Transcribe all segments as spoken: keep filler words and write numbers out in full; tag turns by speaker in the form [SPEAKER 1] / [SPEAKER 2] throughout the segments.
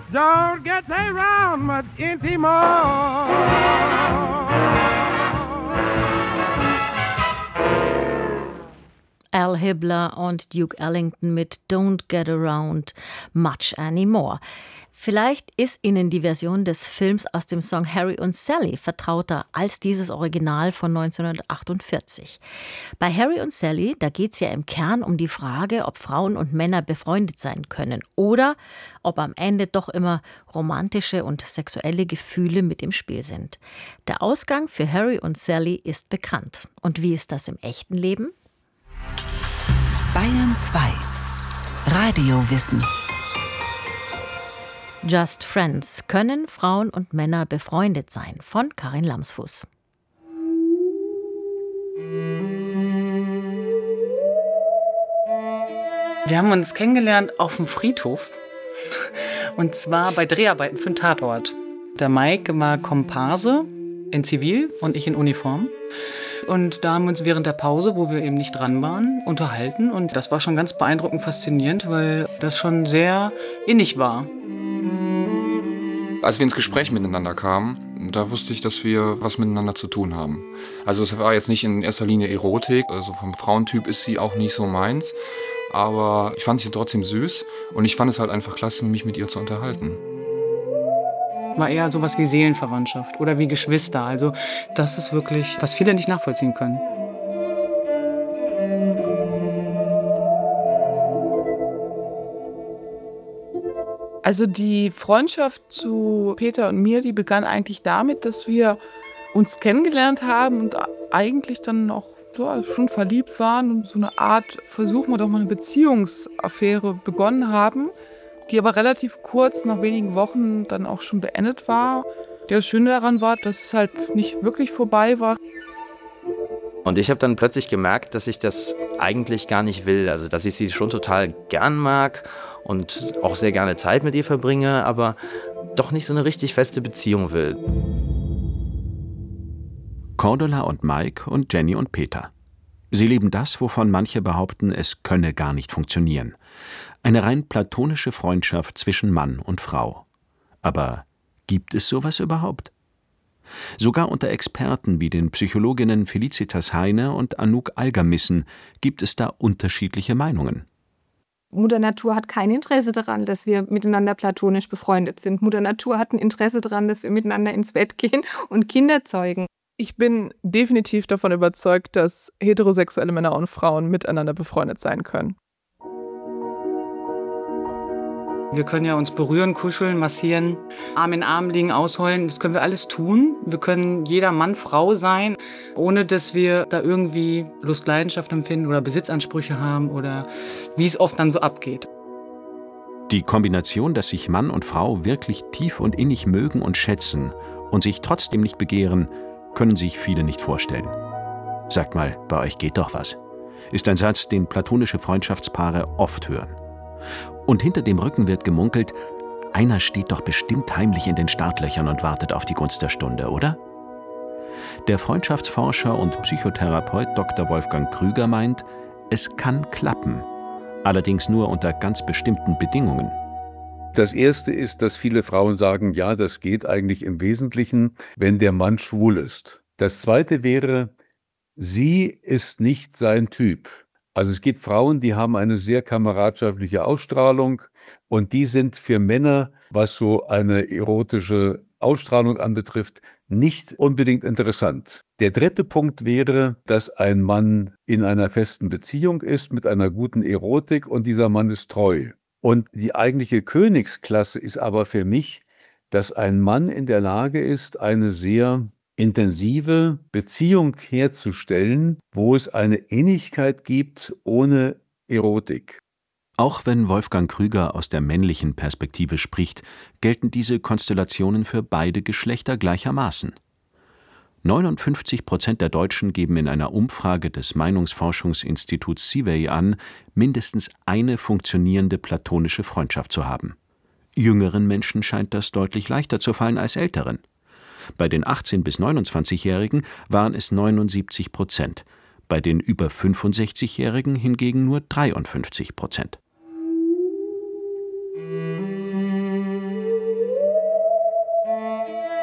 [SPEAKER 1] Don't get around much anymore.
[SPEAKER 2] Al Hibbler und Duke Ellington mit Don't Get Around Much Anymore. Vielleicht ist Ihnen die Version des Films aus dem Song Harry und Sally vertrauter als dieses Original von neunzehnhundertachtundvierzig. Bei Harry und Sally, da geht es ja im Kern um die Frage, ob Frauen und Männer befreundet sein können oder ob am Ende doch immer romantische und sexuelle Gefühle mit im Spiel sind. Der Ausgang für Harry und Sally ist bekannt. Und wie ist das im echten Leben?
[SPEAKER 3] Bayern zwei. Radiowissen.
[SPEAKER 2] Just Friends. Können Frauen und Männer befreundet sein? Von Karin Lamsfuß.
[SPEAKER 4] Wir haben uns kennengelernt auf dem Friedhof. Und zwar bei Dreharbeiten für den Tatort. Der Mike war Komparse in Zivil und ich in Uniform. Und da haben wir uns während der Pause, wo wir eben nicht dran waren, unterhalten. Und das war schon ganz beeindruckend faszinierend, weil das schon sehr innig war.
[SPEAKER 5] Als wir ins Gespräch miteinander kamen, da wusste ich, dass wir was miteinander zu tun haben. Also es war jetzt nicht in erster Linie Erotik, also vom Frauentyp ist sie auch nicht so meins. Aber ich fand sie trotzdem süß und ich fand es halt einfach klasse, mich mit ihr zu unterhalten.
[SPEAKER 4] War eher sowas wie Seelenverwandtschaft oder wie Geschwister. Also das ist wirklich, was viele nicht nachvollziehen können.
[SPEAKER 6] Also die Freundschaft zu Peter und mir, die begann eigentlich damit, dass wir uns kennengelernt haben und eigentlich dann auch ja, schon verliebt waren und so eine Art, versuchen wir doch mal eine Beziehungsaffäre begonnen haben, die aber relativ kurz, nach wenigen Wochen, dann auch schon beendet war. Das Schöne daran war, dass es halt nicht wirklich vorbei war.
[SPEAKER 7] Und ich habe dann plötzlich gemerkt, dass ich das eigentlich gar nicht will. Also dass ich sie schon total gern mag und auch sehr gerne Zeit mit ihr verbringe, aber doch nicht so eine richtig feste Beziehung will.
[SPEAKER 8] Cordula und Mike und Jenny und Peter. Sie leben das, wovon manche behaupten, es könne gar nicht funktionieren. Eine rein platonische Freundschaft zwischen Mann und Frau. Aber gibt es sowas überhaupt? Sogar unter Experten wie den Psychologinnen Felicitas Heine und Anouk Algermissen gibt es da unterschiedliche Meinungen.
[SPEAKER 9] Mutter Natur hat kein Interesse daran, dass wir miteinander platonisch befreundet sind. Mutter Natur hat ein Interesse daran, dass wir miteinander ins Bett gehen und Kinder zeugen.
[SPEAKER 6] Ich bin definitiv davon überzeugt, dass heterosexuelle Männer und Frauen miteinander befreundet sein können.
[SPEAKER 4] Wir können ja uns berühren, kuscheln, massieren, Arm in Arm liegen, ausheulen. Das können wir alles tun. Wir können jeder Mann, Frau sein, ohne dass wir da irgendwie Lust, Leidenschaft empfinden oder Besitzansprüche haben oder wie es oft dann so abgeht.
[SPEAKER 8] Die Kombination, dass sich Mann und Frau wirklich tief und innig mögen und schätzen und sich trotzdem nicht begehren, können sich viele nicht vorstellen. Sagt mal, bei euch geht doch was, ist ein Satz, den platonische Freundschaftspaare oft hören. Und hinter dem Rücken wird gemunkelt, einer steht doch bestimmt heimlich in den Startlöchern und wartet auf die Gunst der Stunde, oder? Der Freundschaftsforscher und Psychotherapeut Doktor Wolfgang Krüger meint, es kann klappen, allerdings nur unter ganz bestimmten Bedingungen.
[SPEAKER 10] Das Erste ist, dass viele Frauen sagen, ja, das geht eigentlich im Wesentlichen, wenn der Mann schwul ist. Das Zweite wäre, sie ist nicht sein Typ. Also es gibt Frauen, die haben eine sehr kameradschaftliche Ausstrahlung und die sind für Männer, was so eine erotische Ausstrahlung anbetrifft, nicht unbedingt interessant. Der dritte Punkt wäre, dass ein Mann in einer festen Beziehung ist mit einer guten Erotik und dieser Mann ist treu. Und die eigentliche Königsklasse ist aber für mich, dass ein Mann in der Lage ist, eine sehr intensive Beziehung herzustellen, wo es eine Innigkeit gibt ohne Erotik.
[SPEAKER 8] Auch wenn Wolfgang Krüger aus der männlichen Perspektive spricht, gelten diese Konstellationen für beide Geschlechter gleichermaßen. neunundfünfzig Prozent der Deutschen geben in einer Umfrage des Meinungsforschungsinstituts Civey an, mindestens eine funktionierende platonische Freundschaft zu haben. Jüngeren Menschen scheint das deutlich leichter zu fallen als älteren. Bei den achtzehn- bis neunundzwanzigjährigen waren es neunundsiebzig Prozent, bei den über fünfundsechzigjährigen hingegen nur dreiundfünfzig Prozent.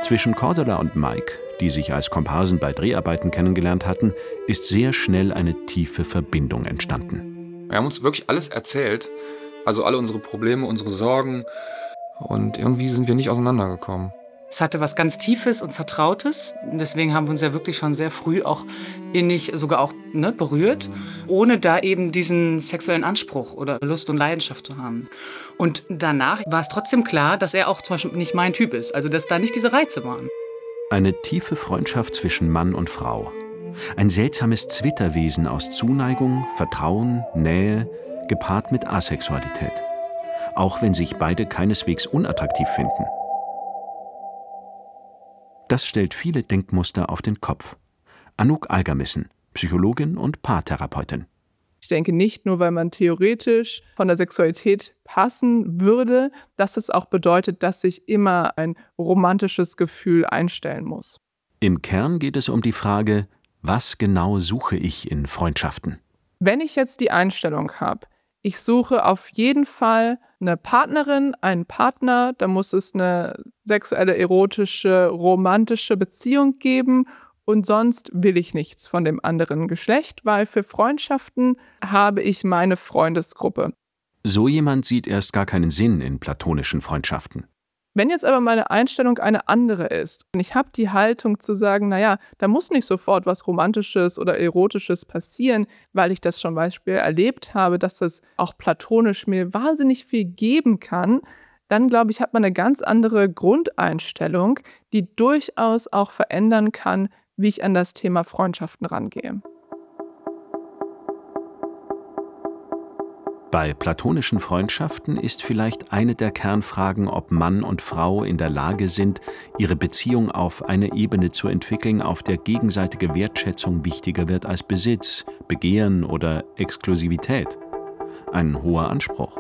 [SPEAKER 8] Zwischen Cordula und Mike, die sich als Komparsen bei Dreharbeiten kennengelernt hatten, ist sehr schnell eine tiefe Verbindung entstanden.
[SPEAKER 5] Wir haben uns wirklich alles erzählt, also alle unsere Probleme, unsere Sorgen, und irgendwie sind wir nicht auseinandergekommen.
[SPEAKER 4] Es hatte was ganz Tiefes und Vertrautes. Deswegen haben wir uns ja wirklich schon sehr früh auch innig, sogar auch ne, berührt, ohne da eben diesen sexuellen Anspruch oder Lust und Leidenschaft zu haben. Und danach war es trotzdem klar, dass er auch zum Beispiel nicht mein Typ ist. Also dass da nicht diese Reize waren.
[SPEAKER 8] Eine tiefe Freundschaft zwischen Mann und Frau. Ein seltsames Zwitterwesen aus Zuneigung, Vertrauen, Nähe, gepaart mit Asexualität. Auch wenn sich beide keineswegs unattraktiv finden. Das stellt viele Denkmuster auf den Kopf. Anouk Algermissen, Psychologin und Paartherapeutin.
[SPEAKER 6] Ich denke nicht nur, weil man theoretisch von der Sexualität passen würde, dass es auch bedeutet, dass sich immer ein romantisches Gefühl einstellen muss.
[SPEAKER 8] Im Kern geht es um die Frage, was genau suche ich in Freundschaften?
[SPEAKER 6] Wenn ich jetzt die Einstellung habe, ich suche auf jeden Fall eine Partnerin, einen Partner, da muss es eine sexuelle, erotische, romantische Beziehung geben und sonst will ich nichts von dem anderen Geschlecht, weil für Freundschaften habe ich meine Freundesgruppe.
[SPEAKER 8] So jemand sieht erst gar keinen Sinn in platonischen Freundschaften.
[SPEAKER 6] Wenn jetzt aber meine Einstellung eine andere ist und ich habe die Haltung zu sagen, naja, da muss nicht sofort was Romantisches oder Erotisches passieren, weil ich das schon zum Beispiel erlebt habe, dass das auch platonisch mir wahnsinnig viel geben kann, dann glaube ich, hat man eine ganz andere Grundeinstellung, die durchaus auch verändern kann, wie ich an das Thema Freundschaften rangehe.
[SPEAKER 8] Bei platonischen Freundschaften ist vielleicht eine der Kernfragen, ob Mann und Frau in der Lage sind, ihre Beziehung auf eine Ebene zu entwickeln, auf der gegenseitige Wertschätzung wichtiger wird als Besitz, Begehren oder Exklusivität. Ein hoher Anspruch.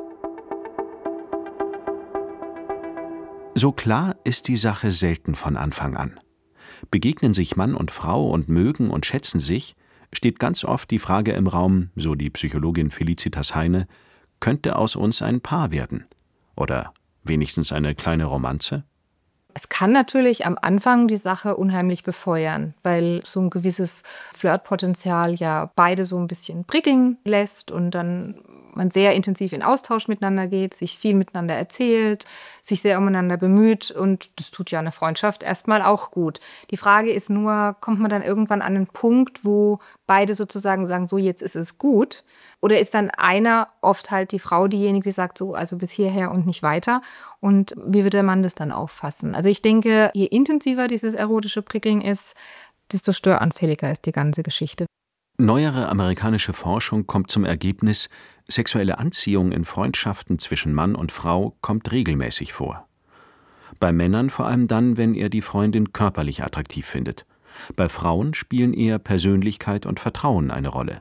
[SPEAKER 8] So klar ist die Sache selten von Anfang an. Begegnen sich Mann und Frau und mögen und schätzen sich, steht ganz oft die Frage im Raum, so die Psychologin Felicitas Heine, könnte aus uns ein Paar werden? Oder wenigstens eine kleine Romanze?
[SPEAKER 9] Es kann natürlich am Anfang die Sache unheimlich befeuern, weil so ein gewisses Flirtpotenzial ja beide so ein bisschen prickeln lässt und dann man sehr intensiv in Austausch miteinander geht, sich viel miteinander erzählt, sich sehr umeinander bemüht und das tut ja eine Freundschaft erstmal auch gut. Die Frage ist nur, kommt man dann irgendwann an einen Punkt, wo beide sozusagen sagen, so jetzt ist es gut? Oder ist dann einer, oft halt die Frau, diejenige, die sagt so, also bis hierher und nicht weiter? Und wie wird der Mann das dann auffassen? Also ich denke, je intensiver dieses erotische Prickeln ist, desto störanfälliger ist die ganze Geschichte.
[SPEAKER 8] Neuere amerikanische Forschung kommt zum Ergebnis, sexuelle Anziehung in Freundschaften zwischen Mann und Frau kommt regelmäßig vor. Bei Männern vor allem dann, wenn er die Freundin körperlich attraktiv findet. Bei Frauen spielen eher Persönlichkeit und Vertrauen eine Rolle.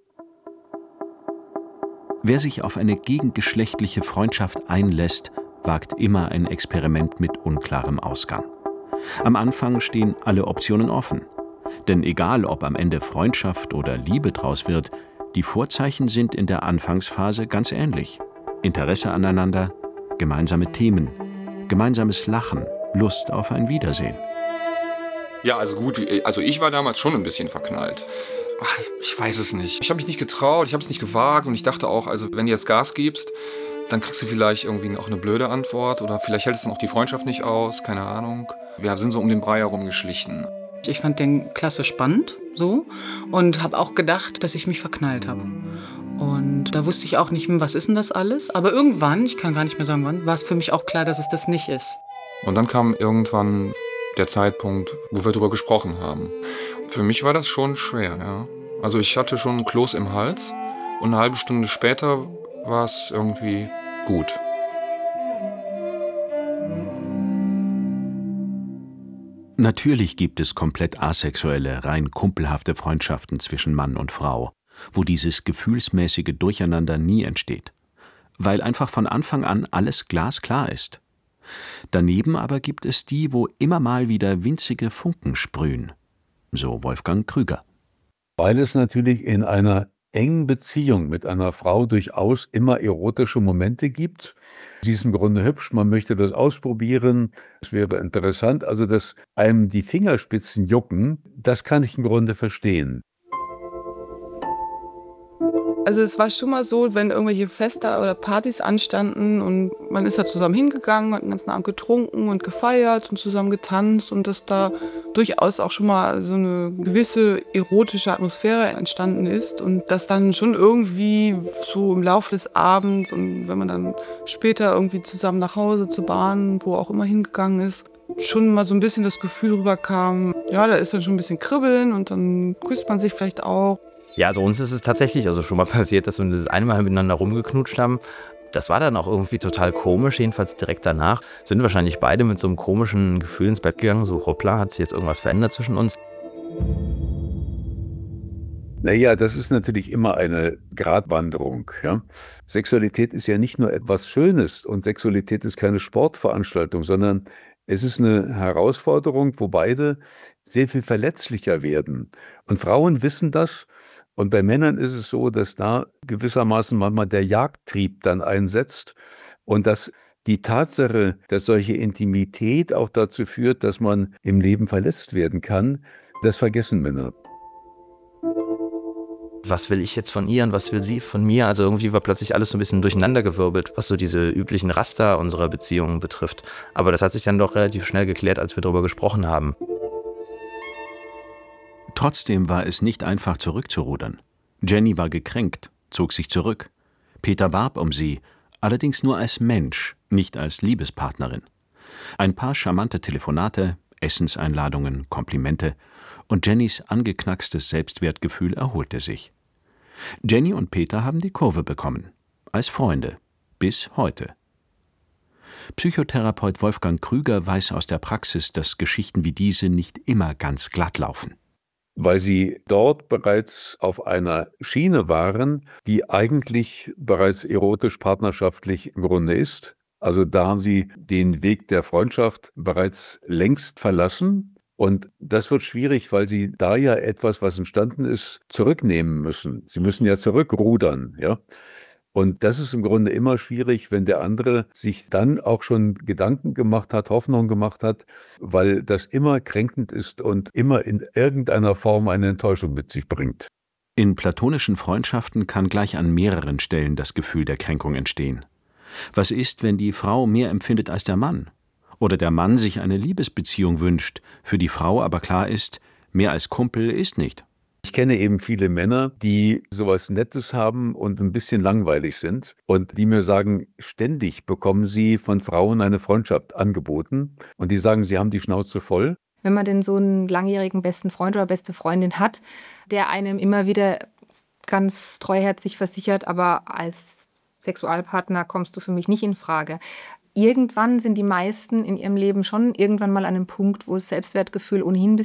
[SPEAKER 8] Wer sich auf eine gegengeschlechtliche Freundschaft einlässt, wagt immer ein Experiment mit unklarem Ausgang. Am Anfang stehen alle Optionen offen. Denn egal, ob am Ende Freundschaft oder Liebe draus wird, die Vorzeichen sind in der Anfangsphase ganz ähnlich. Interesse aneinander, gemeinsame Themen, gemeinsames Lachen, Lust auf ein Wiedersehen.
[SPEAKER 5] Ja, also gut, also ich war damals schon ein bisschen verknallt. Ach, ich weiß es nicht. Ich habe mich nicht getraut, ich habe es nicht gewagt und ich dachte auch, also wenn du jetzt Gas gibst, dann kriegst du vielleicht irgendwie auch eine blöde Antwort oder vielleicht hält es dann auch die Freundschaft nicht aus, keine Ahnung. Wir sind so um den Brei herumgeschlichen.
[SPEAKER 4] Ich fand den klasse spannend so und habe auch gedacht, dass ich mich verknallt habe. Und da wusste ich auch nicht, was ist denn das alles? Aber irgendwann, ich kann gar nicht mehr sagen wann, war es für mich auch klar, dass es das nicht ist.
[SPEAKER 5] Und dann kam irgendwann der Zeitpunkt, wo wir darüber gesprochen haben. Für mich war das schon schwer, ja. Also ich hatte schon einen Kloß im Hals und eine halbe Stunde später war es irgendwie gut.
[SPEAKER 8] Natürlich gibt es komplett asexuelle, rein kumpelhafte Freundschaften zwischen Mann und Frau, wo dieses gefühlsmäßige Durcheinander nie entsteht, weil einfach von Anfang an alles glasklar ist. Daneben aber gibt es die, wo immer mal wieder winzige Funken sprühen, so Wolfgang Krüger.
[SPEAKER 10] Weil es natürlich in einer engen Beziehung mit einer Frau durchaus immer erotische Momente gibt. Sie ist im Grunde hübsch, man möchte das ausprobieren, es wäre interessant. Also, dass einem die Fingerspitzen jucken, das kann ich im Grunde verstehen.
[SPEAKER 6] Also es war schon mal so, wenn irgendwelche Feste oder Partys anstanden und man ist da zusammen hingegangen, hat den ganzen Abend getrunken und gefeiert und zusammen getanzt und dass da durchaus auch schon mal so eine gewisse erotische Atmosphäre entstanden ist und dass dann schon irgendwie so im Laufe des Abends und wenn man dann später irgendwie zusammen nach Hause zur Bahn, wo auch immer hingegangen ist, schon mal so ein bisschen das Gefühl rüberkam, ja, da ist dann schon ein bisschen Kribbeln und dann küsst man sich vielleicht auch.
[SPEAKER 7] Ja, also uns ist es tatsächlich also schon mal passiert, dass wir das eine Mal miteinander rumgeknutscht haben. Das war dann auch irgendwie total komisch, jedenfalls direkt danach. Sind wahrscheinlich beide mit so einem komischen Gefühl ins Bett gegangen, so hoppla, hat sich jetzt irgendwas verändert zwischen uns.
[SPEAKER 10] Naja, das ist natürlich immer eine Gratwanderung. Ja? Sexualität ist ja nicht nur etwas Schönes und Sexualität ist keine Sportveranstaltung, sondern es ist eine Herausforderung, wo beide sehr viel verletzlicher werden. Und Frauen wissen das. Und bei Männern ist es so, dass da gewissermaßen manchmal der Jagdtrieb dann einsetzt und dass die Tatsache, dass solche Intimität auch dazu führt, dass man im Leben verletzt werden kann, das vergessen Männer.
[SPEAKER 7] Was will ich jetzt von ihr und was will sie von mir? Also irgendwie war plötzlich alles so ein bisschen durcheinandergewirbelt, was so diese üblichen Raster unserer Beziehungen betrifft. Aber das hat sich dann doch relativ schnell geklärt, als wir darüber gesprochen haben.
[SPEAKER 8] Trotzdem war es nicht einfach zurückzurudern. Jenny war gekränkt, zog sich zurück. Peter warb um sie, allerdings nur als Mensch, nicht als Liebespartnerin. Ein paar charmante Telefonate, Essenseinladungen, Komplimente und Jennys angeknackstes Selbstwertgefühl erholte sich. Jenny und Peter haben die Kurve bekommen, als Freunde, bis heute. Psychotherapeut Wolfgang Krüger weiß aus der Praxis, dass Geschichten wie diese nicht immer ganz glatt laufen.
[SPEAKER 10] Weil sie dort bereits auf einer Schiene waren, die eigentlich bereits erotisch-partnerschaftlich im Grunde ist. Also da haben sie den Weg der Freundschaft bereits längst verlassen. Und das wird schwierig, weil sie da ja etwas, was entstanden ist, zurücknehmen müssen. Sie müssen ja zurückrudern, ja. Und das ist im Grunde immer schwierig, wenn der andere sich dann auch schon Gedanken gemacht hat, Hoffnung gemacht hat, weil das immer kränkend ist und immer in irgendeiner Form eine Enttäuschung mit sich bringt.
[SPEAKER 8] In platonischen Freundschaften kann gleich an mehreren Stellen das Gefühl der Kränkung entstehen. Was ist, wenn die Frau mehr empfindet als der Mann? Oder der Mann sich eine Liebesbeziehung wünscht, für die Frau aber klar ist, mehr als Kumpel ist nicht.
[SPEAKER 10] Ich kenne eben viele Männer, die sowas Nettes haben und ein bisschen langweilig sind und die mir sagen, ständig bekommen sie von Frauen eine Freundschaft angeboten und die sagen, sie haben die Schnauze voll.
[SPEAKER 9] Wenn man denn so einen langjährigen besten Freund oder beste Freundin hat, der einem immer wieder ganz treuherzig versichert, aber als Sexualpartner kommst du für mich nicht in Frage. Irgendwann sind die meisten in ihrem Leben schon irgendwann mal an einem Punkt, wo das Selbstwertgefühl ohnehin ein